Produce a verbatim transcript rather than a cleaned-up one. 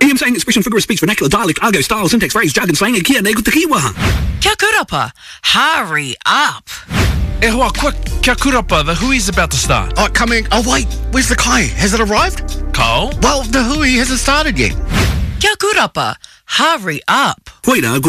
Idiom, saying, expression, figure of speech, vernacular, dialect, argot, style, syntax, phrase, jargon, slang, and kia nei ko te kiwa. Kia kurapa, hurry up. E hoa, quick, kia kurapa, the hui's about to start. Oh, coming. Oh, wait. Where's the kai? Has it arrived? Cole? Well, the hui hasn't started yet. Kia kurapa, hurry up. Hoira,